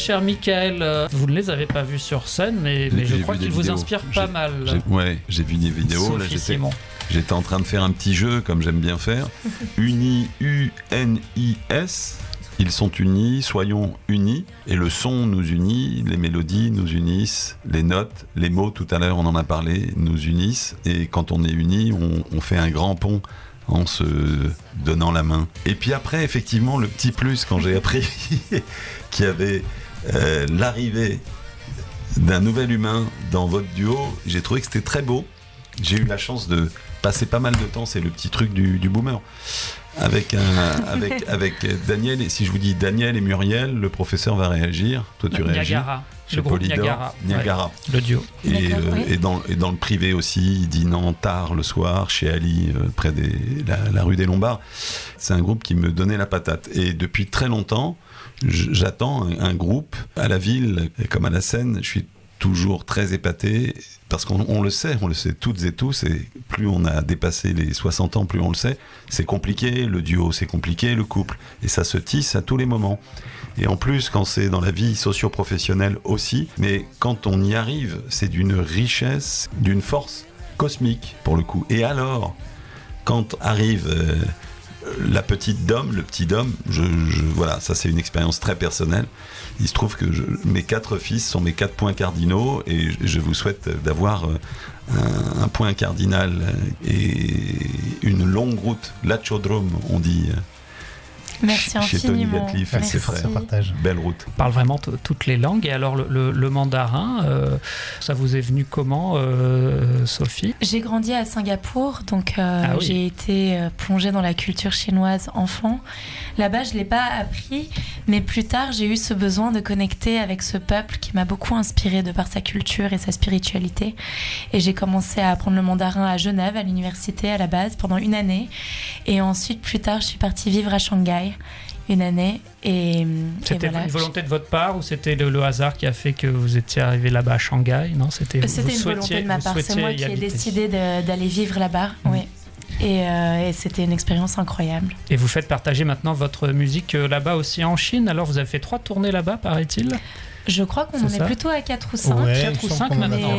Cher Michael, vous ne les avez pas vus sur scène, mais je crois qu'ils vous inspirent pas mal. J'ai vu des vidéos. Là, j'étais en train de faire un petit jeu, comme j'aime bien faire. Unis, U-N-I-S. Ils sont unis, soyons unis. Et le son nous unit, les mélodies nous unissent, les notes, les mots, tout à l'heure on en a parlé, nous unissent. Et quand on est unis, on fait un grand pont en se donnant la main. Et puis après, effectivement, le petit plus, quand j'ai appris qu'il y avait l'arrivée d'un nouvel humain dans votre duo, j'ai trouvé que c'était très beau. J'ai eu la chance de passer pas mal de temps, c'est le petit truc du boomer. Avec Daniel, et si je vous dis Daniel et Muriel, le professeur va réagir. Toi, tu réagis. Le groupe Niagara. Ouais, le duo. Et dans le privé aussi, dînant tard le soir, chez Ali, près de la rue des Lombards. C'est un groupe qui me donnait la patate. Et depuis très longtemps, j'attends un groupe à la ville, comme à la scène. Je suis toujours très épaté, parce qu'on le sait toutes et tous, et plus on a dépassé les 60 ans, plus on le sait, c'est compliqué, le duo c'est compliqué, le couple, et ça se tisse à tous les moments. Et en plus, quand c'est dans la vie socio-professionnelle aussi, mais quand on y arrive, c'est d'une richesse, d'une force cosmique, pour le coup. Et alors, quand arrive la petite dame, le petit dame, voilà, ça c'est une expérience très personnelle. Il se trouve que mes 4 fils sont mes 4 points cardinaux, et je vous souhaite d'avoir un point cardinal et une longue route, l'Achodrome, on dit. Merci chez Tony infiniment. Gatliff et ses frères. Belle route. On parle vraiment toutes les langues. Et alors le mandarin, ça vous est venu comment, Sophie ? J'ai grandi à Singapour, donc oui. J'ai été plongée dans la culture chinoise enfant. Là-bas, je ne l'ai pas appris, mais plus tard, j'ai eu ce besoin de connecter avec ce peuple qui m'a beaucoup inspirée de par sa culture et sa spiritualité. Et j'ai commencé à apprendre le mandarin à Genève, à l'université à la base, pendant 1 année. Et ensuite, plus tard, je suis partie vivre à Shanghai 1 année. C'était voilà. une volonté de votre part, ou c'était le hasard qui a fait que vous étiez arrivé là-bas à Shanghai ? Non, c'était une volonté de ma part. C'est moi qui ai décidé d'aller vivre là-bas. Oui. Et c'était une expérience incroyable. Et vous faites partager maintenant votre musique là-bas aussi en Chine. Alors vous avez fait 3 tournées là-bas, paraît-il ? Je crois qu'on est plutôt à 4 ou 5. Ouais, 4 ou 5 maintenant.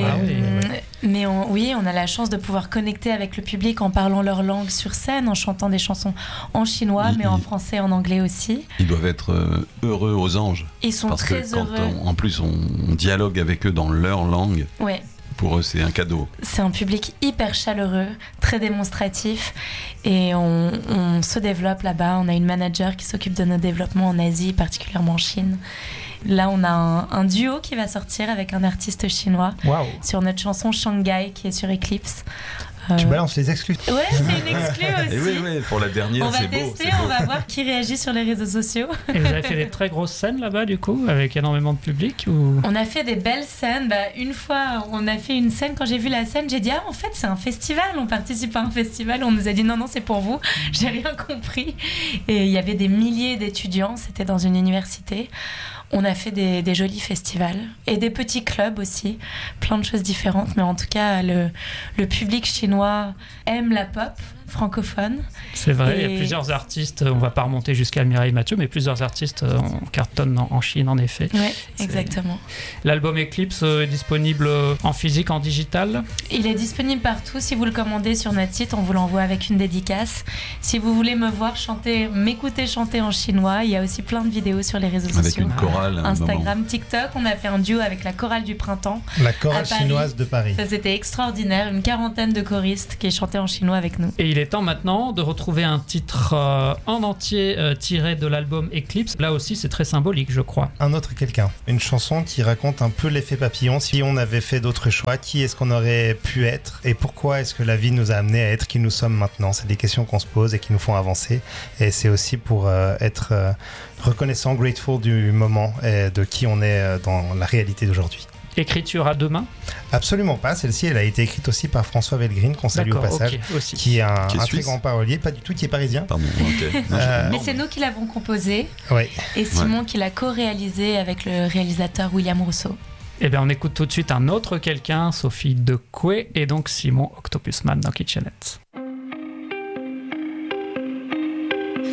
Mais on a la chance de pouvoir connecter avec le public en parlant leur langue sur scène, en chantant des chansons en chinois, mais en français et en anglais aussi. Ils doivent être heureux aux anges. Ils sont parce très que quand heureux. en plus on dialogue avec eux dans leur langue. Ouais. Pour eux, c'est un cadeau. C'est un public hyper chaleureux, très démonstratif, et on se développe là-bas. On a une manager qui s'occupe de nos développements en Asie, particulièrement en Chine. Là, on a un duo qui va sortir avec un artiste chinois sur notre chanson Shanghai qui est sur Eclipse. Tu balances les exclus. Ouais, c'est une exclue aussi. Et oui, pour la dernière, c'est beau. On va tester, on va voir qui réagit sur les réseaux sociaux. Et vous avez fait des très grosses scènes là-bas, du coup, avec énormément de public ou... On a fait des belles scènes. Une fois, on a fait une scène. Quand j'ai vu la scène, j'ai dit en fait, c'est un festival. On participe à un festival. On nous a dit non, c'est pour vous. J'ai rien compris. Et il y avait des milliers d'étudiants. C'était dans une université. On a fait des jolis festivals et des petits clubs aussi, plein de choses différentes. Mais en tout cas, le public chinois aime la pop francophone. C'est vrai, il y a plusieurs artistes, on ne va pas remonter jusqu'à Mireille Mathieu, mais plusieurs artistes cartonnent en Chine, en effet. Oui, exactement. L'album Eclipse est disponible en physique, en digital ? Il est disponible partout. Si vous le commandez sur notre site, on vous l'envoie avec une dédicace. Si vous voulez me voir chanter, m'écouter chanter en chinois, il y a aussi plein de vidéos sur les réseaux sociaux. Avec une chorale. Instagram, TikTok. On a fait un duo avec la chorale du printemps. La chorale chinoise de Paris. Ça, c'était extraordinaire. Une 40aine de choristes qui chantaient en chinois avec nous. Et il est temps maintenant de retrouver un titre en entier tiré de l'album Eclipse. Là aussi, c'est très symbolique, je crois. Un autre quelqu'un. Une chanson qui raconte un peu l'effet papillon. Si on avait fait d'autres choix, qui est-ce qu'on aurait pu être ? Et pourquoi est-ce que la vie nous a amené à être qui nous sommes maintenant ? C'est des questions qu'on se pose et qui nous font avancer. Et c'est aussi pour être reconnaissant, grateful du moment et de qui on est dans la réalité d'aujourd'hui. Écriture à 2 mains ? Absolument pas. Celle-ci, elle a été écrite aussi par François Velgreen, qu'on salue au passage, qui est un très grand parolier, pas du tout, qui est parisien. Pardon, ok. Mais c'est nous qui l'avons composé. Oui. Et Simon qui l'a co-réalisé avec le réalisateur William Rousseau. Eh bien, on écoute tout de suite un autre quelqu'un, Sophie Decoué, et donc Simon Octopusman dans Kitchenette.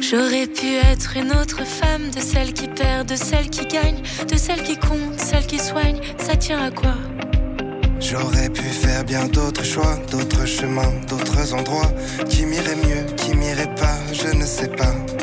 J'aurais pu être une autre femme, de celle qui perd, de celle qui gagne, de celle qui compte, celle qui soigne, ça tient à quoi? J'aurais pu faire bien d'autres choix, d'autres chemins, d'autres endroits qui m'iraient mieux, qui m'iraient pas, je ne sais pas.